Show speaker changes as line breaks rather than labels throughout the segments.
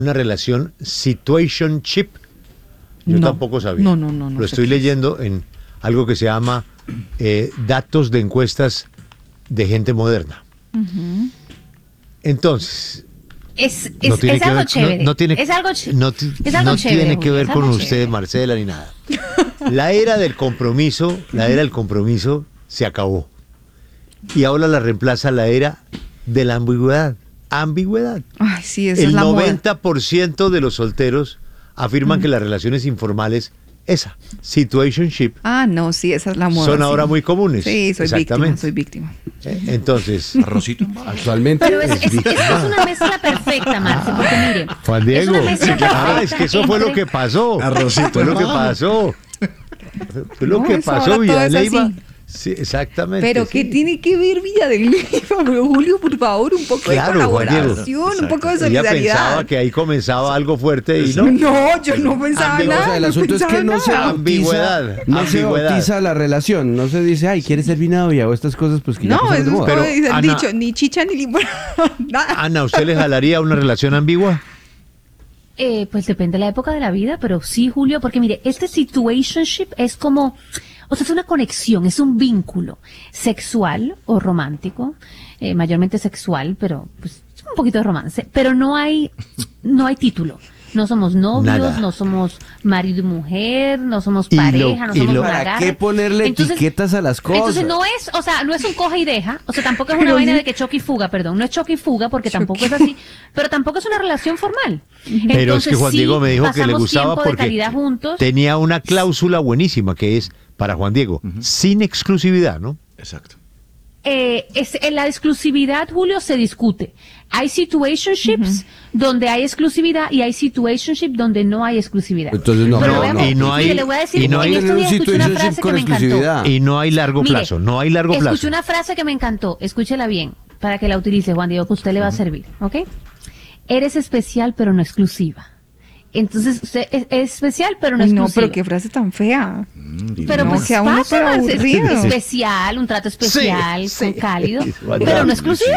una relación situationship. Yo
No.
tampoco sabía.
No.
Lo
sé
estoy
qué es.
leyendo en algo que se llama datos de encuestas de gente moderna. Entonces,
Es
que
algo
ver,
chévere.
no tiene,
es algo,
no,
es algo
no
chévere,
tiene que
Julio,
ver
es
con
algo
usted,
chévere.
Marcela, ni nada. La era del compromiso se acabó. Y ahora la reemplaza la era de la ambigüedad. Ambigüedad.
Ay, sí, esa
El
es la moda.
90% de los solteros afirman que las relaciones informales, situationship,
Ah, no, sí, esa es la moda.
son
sí.
ahora muy comunes.
Sí,
Exactamente.
soy víctima.
Entonces,
Arrocito. Actualmente.
Pero es una mezcla perfecta, Marce, porque mire.
Juan Diego,
es una mezcla perfecta
es que eso fue lo
entre-
que pasó.
Arrocito,
Fue lo que
hermano.
pasó. Fue lo
No,
que
eso
pasó,
ahora todo es
Villaleyva.
así.
Sí, exactamente.
Pero
sí.
¿qué tiene que ver Villa del Leyva? Julio, por favor, un poco
Claro,
de
Juan Diego.
colaboración, un poco de
Ella
solidaridad.
pensaba que ahí comenzaba algo fuerte y no.
No, yo no pensaba
Ambigüedad.
nada.
O sea, el asunto es que no se
pensaba nada.
Ambigüedad,
no se
ambigüedad.
bautiza la relación, no se dice, ay, ¿quieres ser mi novia? O estas cosas, pues que ya
No,
pasaron
eso
de
es
moda.
como
Pero,
dice el
Ana-
dicho, ni chicha ni limón, nada.
Ana, ¿usted le jalaría una relación ambigua?
Pues depende de la época de la vida, pero sí, Julio, porque mire, este situationship es como, o sea, es una conexión, es un vínculo sexual o romántico, mayormente sexual, pero pues un poquito de romance, pero no hay título. No somos novios,
Nada.
no somos marido y mujer, no somos
Y lo-
pareja, no
y
somos
lo-
un
¿Para
agarre.
qué ponerle etiquetas a las cosas?
Entonces no es, o sea, no es un coge y deja, o sea, tampoco es una vaina de que choque y fuga, perdón, no es choque y fuga porque tampoco es así, pero tampoco es una relación formal.
Pero es que
Entonces,
Juan
sí,
Diego me dijo que le
pasamos
gustaba
tiempo de
porque
calidad juntos.
tenía una cláusula buenísima que es, para Juan Diego, sin exclusividad, ¿no?
Exacto.
En la exclusividad, Julio, se discute. Hay situationships donde hay exclusividad y hay situationships donde no hay exclusividad.
Entonces no.
Pero
No,
veamos,
y no hay-
mire, le voy a decir,
y no hay
en estos días escuché una
situationship
frase que
con
me encantó.
exclusividad.
Y no hay largo
Mire,
plazo, no hay largo
Escuché
plazo.
una frase que me encantó, escúchela bien, para que la utilice, Juan Diego, que a usted le va a servir, ¿ok? Eres especial, pero no exclusiva. Entonces, usted es especial, pero no
Uy, no,
exclusiva.
pero qué frase tan fea.
Pero
No,
pues
sea uno
pasa,
pero
Marce,
aburrido.
especial, un trato especial,
Sí,
con cálido,
Juan
pero
Diego.
no exclusiva.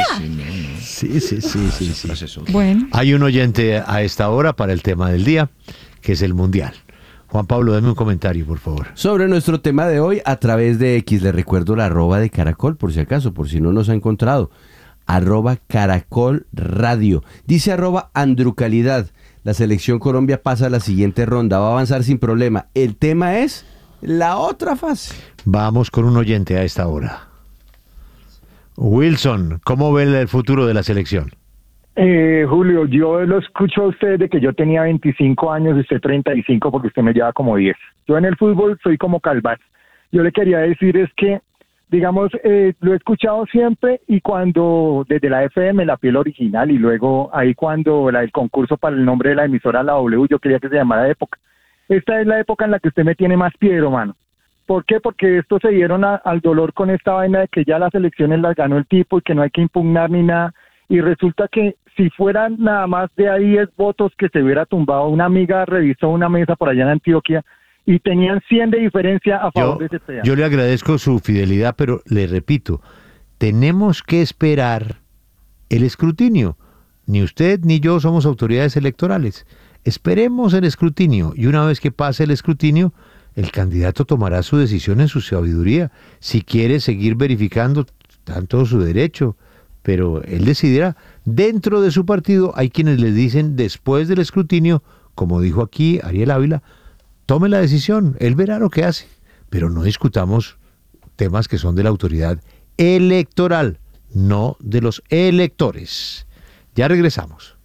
Sí.
Bueno,
Hay un oyente a esta hora para el tema del día, que es el Mundial. Juan Pablo, dame un comentario, por favor.
Sobre nuestro tema de hoy, a través de X, le recuerdo la arroba de Caracol, por si acaso, por si no nos ha encontrado. Arroba Caracol Radio. Dice arroba Andrucalidad. La selección Colombia pasa a la siguiente ronda, va a avanzar sin problema. El tema es la otra fase.
Vamos con un oyente a esta hora. Wilson, ¿cómo ve el futuro de la selección?
Julio, yo lo escucho a usted de que yo tenía 25 años y usted 35 porque usted me lleva como 10. Yo en el fútbol soy como Calvás. Yo le quería decir es que, digamos, lo he escuchado siempre y cuando desde la FM, la piel original y luego ahí cuando el concurso para el nombre de la emisora, la W, yo quería que se llamara Época. Esta es la época en la que usted me tiene más piedro, mano. ¿Por qué? Porque estos se dieron al dolor con esta vaina de que ya las elecciones las ganó el tipo y que no hay que impugnar ni nada. Y resulta que si fueran nada más de ahí 10 votos que se hubiera tumbado, una amiga revisó una mesa por allá en Antioquia y tenían 100 de diferencia a favor de ese pedazo.
Yo le agradezco su fidelidad, pero le repito, tenemos que esperar el escrutinio. Ni usted ni yo somos autoridades electorales. Esperemos el escrutinio y una vez que pase el escrutinio, el candidato tomará su decisión en su sabiduría. Si quiere seguir verificando, está en todo su derecho, pero él decidirá. Dentro de su partido hay quienes le dicen después del escrutinio, como dijo aquí Ariel Ávila, tome la decisión, él verá lo que hace, pero no discutamos temas que son de la autoridad electoral, no de los electores. Ya regresamos.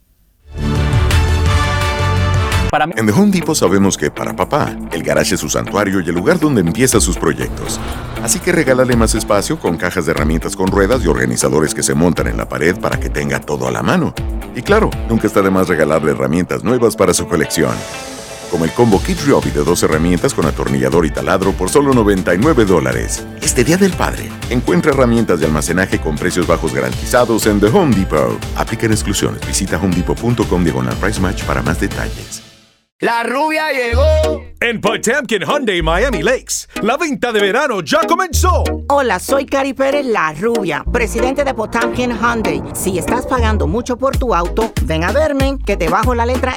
En The Home Depot sabemos que para papá, el garage es su santuario y el lugar donde empieza sus proyectos. Así que regálale más espacio con cajas de herramientas con ruedas y organizadores que se montan en la pared para que tenga todo a la mano. Y claro, nunca está de más regalarle herramientas nuevas para su colección. Como el combo Kit Ryobi de 2 herramientas con atornillador y taladro por solo $99. Este Día del Padre, encuentra herramientas de almacenaje con precios bajos garantizados en The Home Depot. Aplican exclusiones. Visita homedepot.com/price match para más detalles.
La rubia llegó.
En Potemkin Hyundai Miami Lakes, la venta de verano ya comenzó.
Hola, soy Cari Pérez, la rubia, presidente de Potemkin Hyundai. Si estás pagando mucho por tu auto, ven a verme, que te bajo la letra